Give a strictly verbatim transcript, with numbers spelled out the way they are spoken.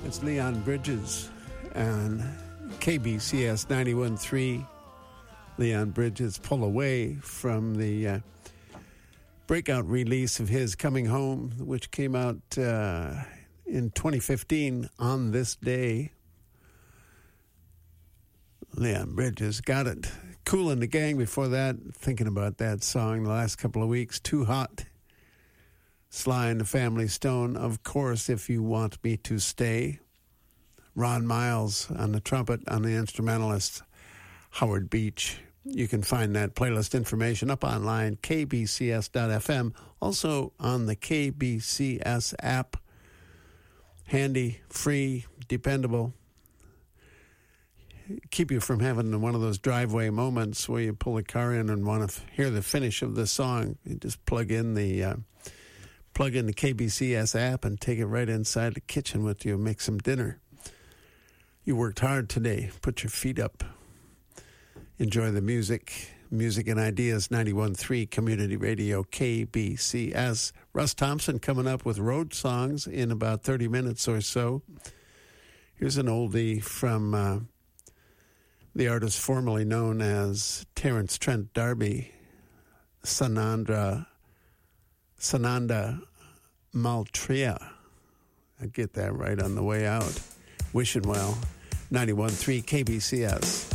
It's Leon Bridges and K B C S ninety-one point three. Leon Bridges, Pull Away, from the uh, breakout release of his Coming Home, which came out uh, in twenty fifteen on this day. Leon Bridges got it. Kool and the Gang before that, thinking about that song the last couple of weeks. Too Hot. Sly and the Family Stone, Of Course, If You Want Me to Stay. Ron Miles on the trumpet, on the instrumentalist, Howard Beach. You can find that playlist information up online, k b c s dot f m. Also on the K B C S app. Handy, free, dependable. Keep you from having one of those driveway moments where you pull a car in and want to hear the finish of the song. You just plug in the uh, plug in the K B C S app and take it right inside the kitchen with you and make some dinner. You worked hard today. Put your feet up. Enjoy the music. Music and Ideas, ninety-one point three Community Radio, K B C S. Russ Thompson coming up with road songs in about thirty minutes or so. Here's an oldie from uh, the artist formerly known as Terence Trent D'Arby, Sanandra, Sananda Maltria. I get that right on the way out. Wishing well. ninety-one point three K B C S.